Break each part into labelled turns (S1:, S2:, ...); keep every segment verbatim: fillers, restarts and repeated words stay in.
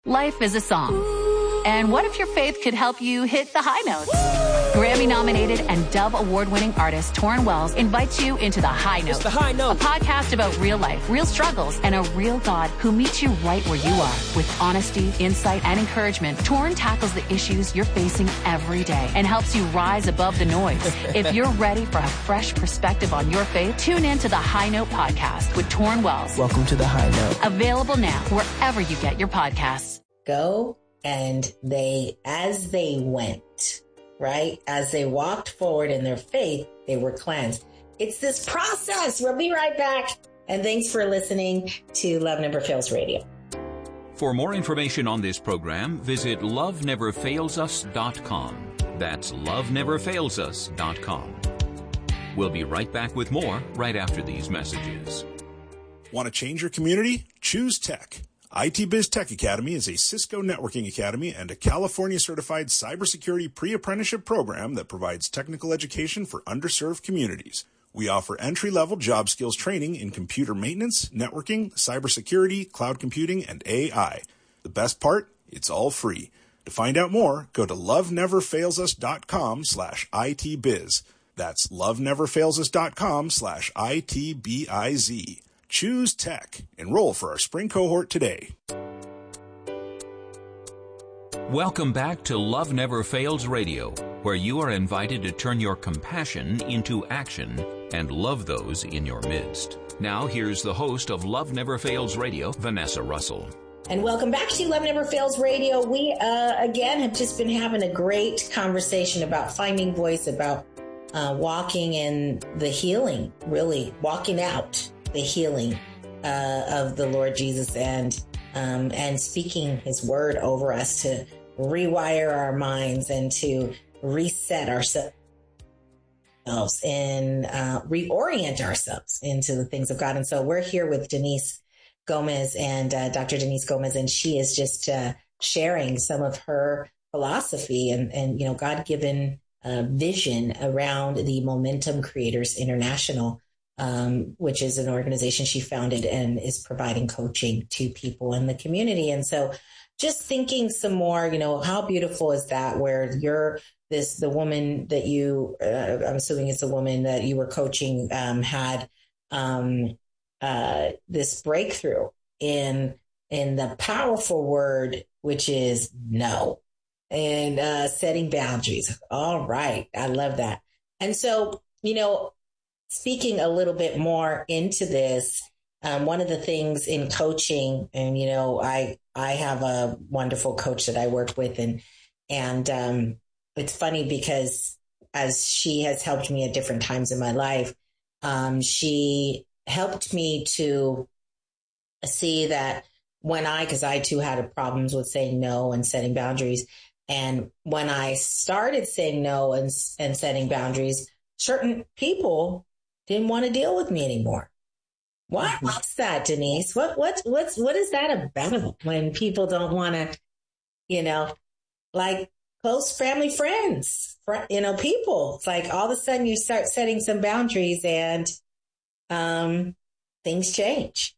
S1: Life is a song. And what if your faith could help you hit the high notes? Grammy-nominated and Dove Award-winning artist Torrin Wells invites you into The High Note.
S2: It's The High Note.
S1: A podcast about real life, real struggles, and a real God who meets you right where you are. With honesty, insight, and encouragement, Torrin tackles the issues you're facing every day and helps you rise above the noise. If you're ready for a fresh perspective on your faith, tune in to The High Note podcast with Torrin Wells.
S2: Welcome to The High Note.
S1: Available now wherever you get your podcasts.
S3: Go and they, as they went, right? As they walked forward in their faith, they were cleansed. It's this process. We'll be right back. And thanks for listening to Love Never Fails Radio.
S4: For more information on this program, visit love never fails us dot com. That's love never fails us dot com. We'll be right back with more right after these messages.
S5: Want to change your community? Choose Tech. I T Biz Tech Academy is a Cisco networking academy and a California-certified cybersecurity pre-apprenticeship program that provides technical education for underserved communities. We offer entry-level job skills training in computer maintenance, networking, cybersecurity, cloud computing, and A I. The best part? It's all free. To find out more, go to love never fails us dot com slash I T biz. That's love never fails us dot com slash I T B I Z. Choose Tech. Enroll for our spring cohort today.
S4: Welcome back to Love Never Fails Radio, where you are invited to turn your compassion into action and love those in your midst. Now, here's the host of Love Never Fails Radio, Vanessa Russell.
S3: And welcome back to Love Never Fails Radio. We, uh, again, have just been having a great conversation about finding voice, about uh, walking in the healing, really, walking out the healing uh, of the Lord Jesus and um, and speaking his word over us to rewire our minds and to reset ourselves and uh, reorient ourselves into the things of God. And so we're here with Denise Gomez and uh, Doctor Denise Gomez, and she is just uh, sharing some of her philosophy and, and you know, God-given uh, vision around the Momentum Creators International, Um, which is an organization she founded and is providing coaching to people in the community. And so just thinking some more, you know, how beautiful is that where you're this, the woman that you, uh, I'm assuming it's the woman that you were coaching, um, had um, uh, this breakthrough in, in the powerful word, which is no, and uh, setting boundaries. All right. I love that. And so, you know, speaking a little bit more into this, um, one of the things in coaching, and, you know, I, I have a wonderful coach that I work with, and, and, um, it's funny because as she has helped me at different times in my life, um, she helped me to see that when I, cause I too had problems with saying no and setting boundaries. And when I started saying no and, and setting boundaries, certain people didn't want to deal with me anymore. What? What's that, Denise? What, what, what's, what is that about when people don't want to, you know, like close family friends, you know, people, it's like all of a sudden you start setting some boundaries and, um, things change.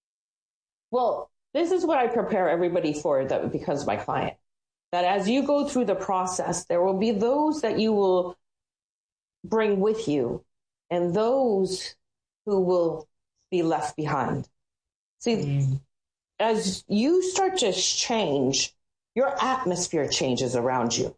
S6: Well, this is what I prepare everybody for that becomes my client, that as you go through the process, there will be those that you will bring with you, and those who will be left behind. See, mm. as you start to change, your atmosphere changes around you.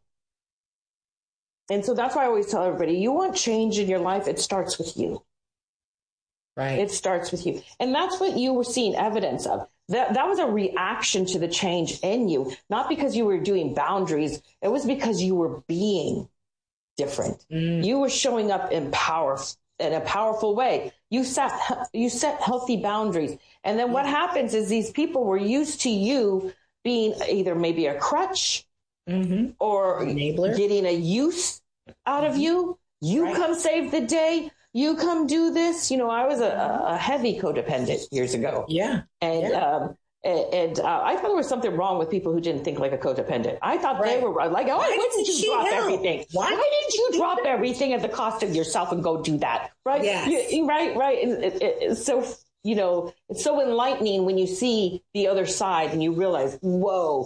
S6: And so that's why I always tell everybody, you want change in your life, it starts with you.
S3: Right.
S6: It starts with you. And that's what you were seeing evidence of. That, that was a reaction to the change in you, not because you were doing boundaries. It was because you were being different. Mm. You were showing up in power, in a powerful way. You set, you set healthy boundaries. And then what happens is these people were used to you being either maybe a crutch
S3: mm-hmm.
S6: or
S3: enabler,
S6: getting a use out of you. You right. come save the day. You come do this. You know, I was a, a heavy codependent years ago.
S3: Yeah.
S6: And,
S3: yeah.
S6: um, and, and uh, I thought there was something wrong with people who didn't think like a codependent. I thought right. they were like, oh, why, why didn't you drop help? everything? Why? why didn't you drop everything at the cost of yourself and go do that? Right?
S3: Yes.
S6: You, right, right. It, it, it's so, you know, it's so enlightening when you see the other side and you realize, whoa,